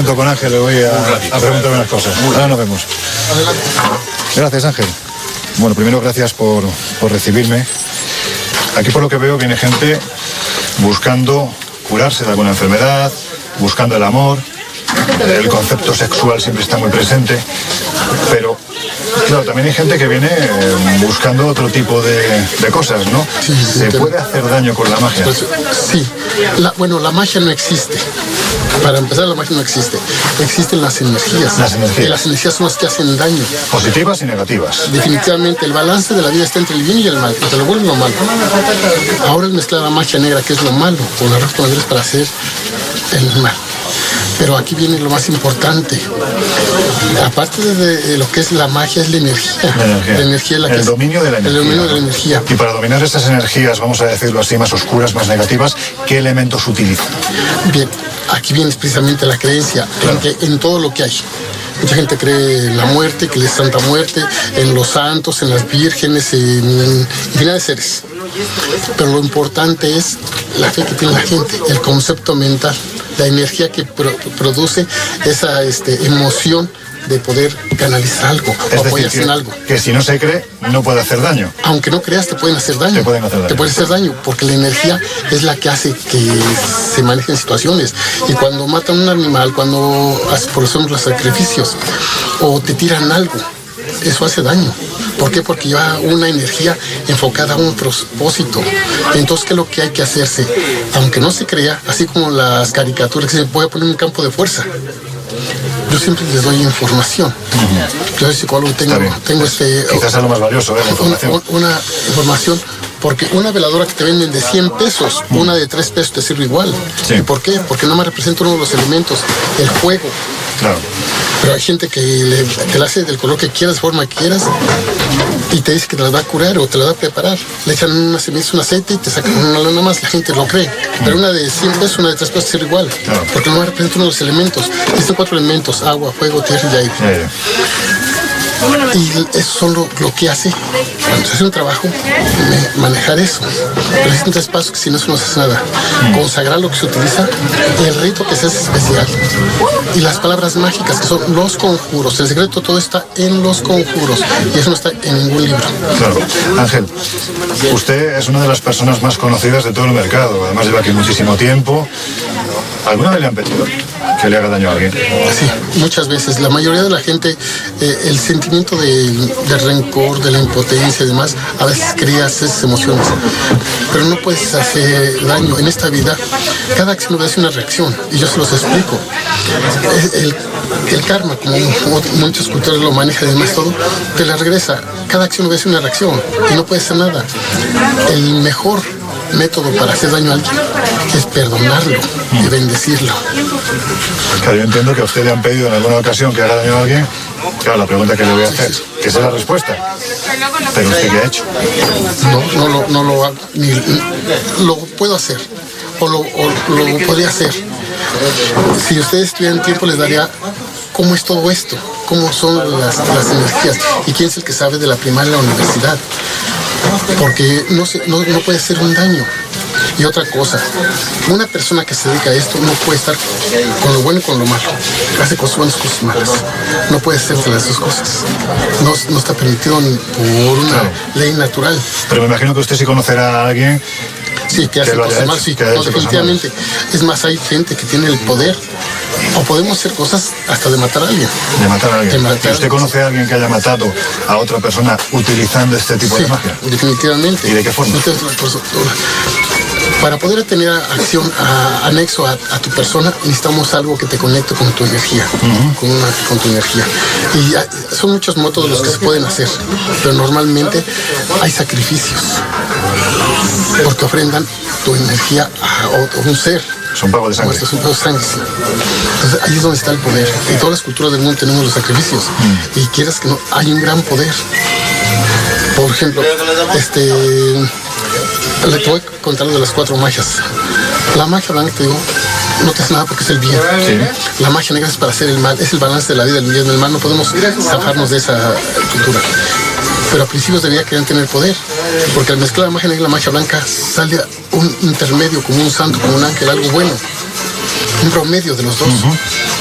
junto con Ángel le voy a preguntar unas cosas. Ahora nos vemos. Adelante. Gracias, Ángel. Bueno, primero gracias por recibirme. Aquí por lo que veo viene gente buscando curarse de alguna enfermedad, buscando el amor. El concepto sexual siempre está muy presente, pero claro, también hay gente que viene buscando otro tipo de cosas, ¿no? Sí, ¿Se puede hacer daño con la magia? Pues, sí, la magia no existe. Para empezar, la magia no existe. Existen las energías. Las energías. Y las energías son las que hacen daño. Positivas y negativas. Definitivamente, el balance de la vida está entre el bien y el mal, entre lo bueno y lo malo. Ahora es mezclar la magia negra, que es lo malo, con las maneras para hacer el mal. Pero aquí viene lo más importante. Aparte de lo que es la magia, es la energía. La energía es la que el dominio de la energía. El dominio de la energía. Y para dominar estas energías, vamos a decirlo así, más oscuras, más negativas, ¿qué elementos utilizan? Bien, aquí viene precisamente la creencia, claro, en todo lo que hay. Mucha gente cree en la muerte, que es Santa Muerte, en los santos, en las vírgenes, en infinidad de seres. Pero lo importante es la fe que tiene la gente, el concepto mental, la energía que produce esa emoción de poder canalizar algo o apoyarse en algo. Que si no se cree, no puede hacer daño. Aunque no creas, te pueden hacer daño. Te pueden hacer daño. Te pueden hacer daño, porque la energía es la que hace que se manejen situaciones. Y cuando matan un animal, cuando hacen, por ejemplo, los sacrificios, o te tiran algo, eso hace daño. ¿Por qué? Porque lleva una energía enfocada a un propósito. Entonces, ¿qué es lo que hay que hacerse? Aunque no se crea, así como las caricaturas que se puede poner un campo de fuerza. Yo siempre les doy información. Yo soy psicólogo, tengo quizás es lo más valioso, la información. Una información, porque una veladora que te venden de 100 pesos, una de 3 pesos te sirve igual. Sí. ¿Y por qué? Porque no me representa uno de los elementos, el fuego. Claro. Pero hay gente que te la hace del color que quieras, de forma que quieras, y te dice que te la va a curar o te la va a preparar. Le echan una semilla, un aceite y te sacan una lana más, la gente lo cree. Pero una de 100 pesos, una de 3 pesos sirve igual. Claro. Porque no me representa uno de los elementos. Existen 4 elementos: agua, fuego, tierra y aire. Y eso son lo que hace, cuando se hace un trabajo, manejar eso. Pero existen 3 pasos que si no, eso no se hace nada. Consagrar lo que se utiliza, el rito que se hace especial, y las palabras mágicas, que son los conjuros. El secreto todo está en los conjuros, y eso no está en ningún libro. Claro. Ángel, usted es una de las personas más conocidas de todo el mercado. Además lleva aquí muchísimo tiempo. ¿Alguna vez le han pedido que le haga daño a alguien? Sí, muchas veces. La mayoría de la gente, el sentimiento de rencor, de la impotencia y demás, a veces crea esas emociones. Pero no puedes hacer daño. En esta vida, cada acción obedece una reacción. Y yo se los explico. El karma, como muchos cultores lo manejan y demás todo, te la regresa. Cada acción obedece una reacción. Y no puedes hacer nada. El mejor método para hacer daño a alguien es perdonarlo y bendecirlo. Claro, yo entiendo que a usted le han pedido en alguna ocasión que haga daño a alguien. Claro, la pregunta que le voy a hacer, que esa es la respuesta. ¿Pero usted qué ha hecho? No lo hago, ni lo puedo hacer, o lo podría hacer. Si ustedes tuvieran tiempo, les daría cómo es todo esto, cómo son las energías, y quién es el que sabe de la primaria en la universidad. Porque no puede hacer un daño. Y otra cosa, una persona que se dedica a esto no puede estar con lo bueno y con lo malo. Hace cosas buenas, cosas malas. No puede hacer las dos cosas. No está permitido por una ley natural. Pero me imagino que usted sí conocerá a alguien. Sí, que hace cosas malas, sí, definitivamente. Es más, hay gente que tiene el poder, o podemos hacer cosas hasta de matar a alguien. De matar a alguien. ¿Y usted conoce a alguien que haya matado a otra persona utilizando este tipo de magia? Definitivamente. ¿Y de qué forma? Para poder tener acción anexo a tu persona, necesitamos algo que te conecte con tu energía, con tu energía. Y son muchos métodos los que se pueden hacer, pero normalmente hay sacrificios, porque ofrendan tu energía a un ser. Es un pago de sangre. Es un pago de sangre, sí. Entonces ahí es donde está el poder. En todas las culturas del mundo tenemos los sacrificios. Y quieras que no, hay un gran poder. Por ejemplo, le voy a contar de las 4 magias. La magia blanca, te digo, no te hace nada porque es el bien. Sí. La magia negra es para hacer el mal. Es el balance de la vida, el bien y el mal. No podemos zafarnos de esa cultura. Pero a principios querían tener poder. Porque al mezclar la magia negra y la magia blanca sale un intermedio, como un santo, como un ángel, algo bueno. Un promedio de los dos.